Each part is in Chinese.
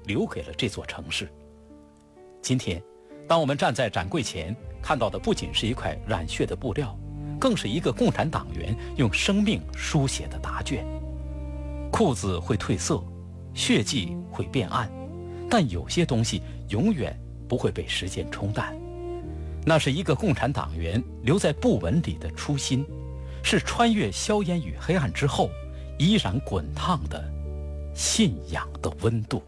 留给了这座城市。今天，当我们站在展柜前，看到的不仅是一块染血的布料，更是一个共产党员用生命书写的答卷。裤子会褪色，血迹会变暗，但有些东西永远不会被时间冲淡。那是一个共产党员留在布纹里的初心，是穿越硝烟与黑暗之后依然滚烫的信仰的温度。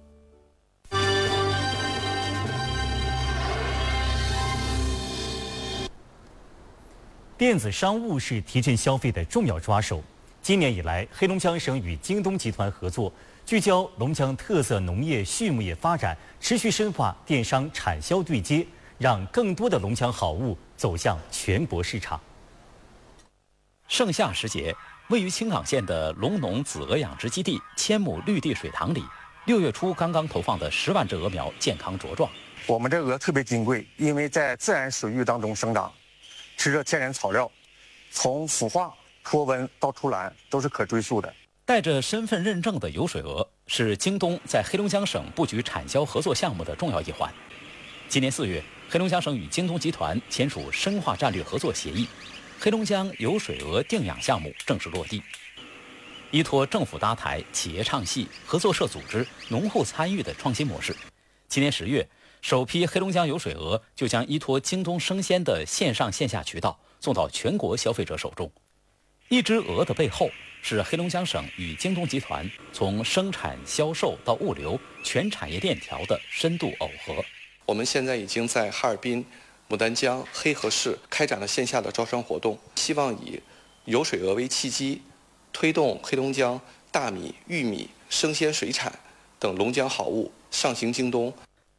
电子商务是提振消费的重要抓手。今年以来，黑龙江省与京东集团合作，聚焦龙江特色农业、畜牧业发展，持续深化电商产销对接，让更多的龙江好物走向全国市场。 盛夏时节，位于青冈县的龙农子鹅养殖基地千亩绿地水塘里，6月初刚刚投放的10万只鹅苗健康茁壮。 我们这鹅特别金贵，因为在自然水域当中生长，吃着天然草料，从孵化、脱温到出栏都是可追溯的。 带着身份认证的有水鹅是京东在黑龙江省布局产销合作项目的重要一环。今年4月，黑龙江省与京东集团签署深化战略合作协议，黑龙江有水鹅定养项目正式落地。依托政府搭台、企业唱戏、合作社组织、农户参与的创新模式，今年10月，首批黑龙江有水鹅就将依托京东生鲜的线上线下渠道送到全国消费者手中。一只鹅的背后是黑龙江省与京东集团从生产、销售到物流全产业链条的深度耦合。 我们现在已经在哈尔滨、牡丹江、黑河市开展了线下的招商活动，希望以有水鹅为契机，推动黑龙江大米、玉米、生鲜水产等龙江好物上行京东。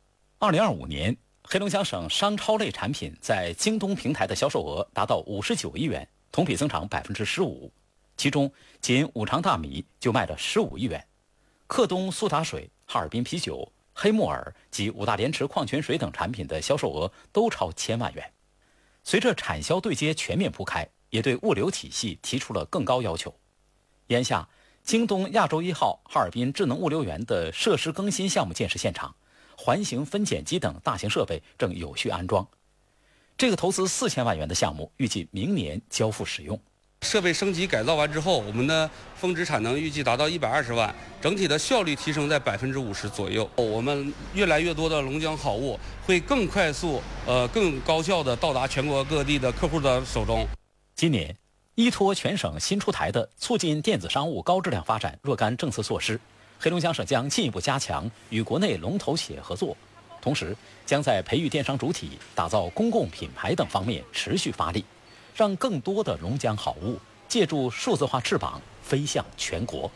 2025年，黑龙江省商超类产品在京东平台的销售额达到59亿元，同比增长15%，其中仅五常大米就卖了15亿元，克东苏打水、哈尔滨啤酒、黑木耳及五大连池矿泉水等产品的销售额都超1000万元。随着产销对接全面铺开，也对物流体系提出了更高要求。眼下，京东亚洲1号哈尔滨智能物流园的设施更新项目建设现场，环形分拣机等大型设备正有序安装。这个投资4000万元的项目预计明年交付使用。 设备升级改造完之后，我们的峰值产能预计达到120万，整体的效率提升在50%左右。我们越来越多的龙江好物会更快速、更高效地到达全国各地的客户的手中。 今年，依托全省新出台的促进电子商务高质量发展若干政策措施，黑龙江省将进一步加强与国内龙头企业合作，同时将在培育电商主体、打造公共品牌等方面持续发力，让更多的龙江好物借助数字化翅膀飞向全国。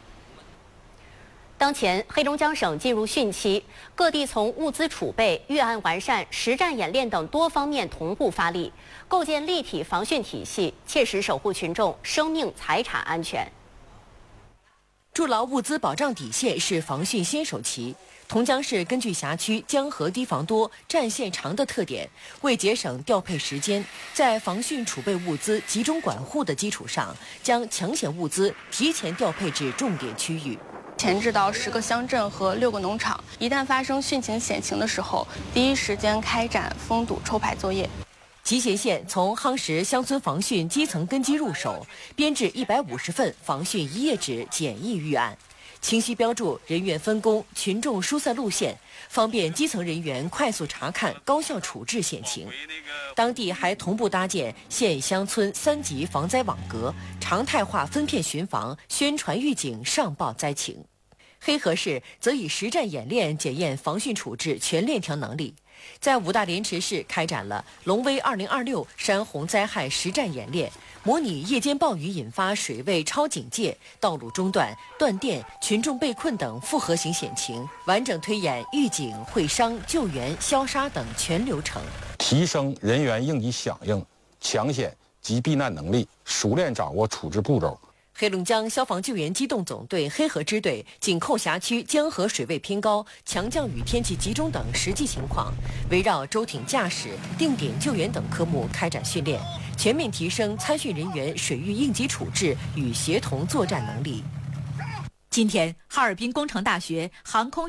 当前，黑龙江省进入汛期，各地从物资储备、预案完善、实战演练等多方面同步发力，构建立体防汛体系，切实守护群众生命财产安全。 筑牢物资保障底线是防汛先手棋。同江市根据辖区江河堤防多、战线长的特点，为节省调配时间，在防汛储备物资集中管护的基础上，将抢险物资提前调配至重点区域。 前置到10个乡镇和6个农场，一旦发生汛情险情的时候，第一时间开展封堵抽排作业。 集贤县从夯实乡村防汛基层根基入手，编制150份防汛一页纸简易预案，清晰标注人员分工、群众疏散路线，方便基层人员快速查看、高效处置险情。当地还同步搭建县乡村3级防灾网格，常态化分片巡防、宣传预警、上报灾情。黑河市则以实战演练检验防汛处置全链条能力，在五大连池市开展了龙威2026山洪灾害实战演练，模拟夜间暴雨引发水位超警戒、道路中断、断电、群众被困等复合型险情，完整推演预警、会商、救援、消杀等全流程， 提升人员应急响应、抢险及避难能力，熟练掌握处置步骤。 黑龙江消防救援机动总队黑河支队紧扣辖区江河水位偏高、强降雨天气集中等实际情况，围绕舟艇驾驶、定点救援等科目开展训练，全面提升参训人员水域应急处置与协同作战能力。 今天，哈尔滨工程大学航空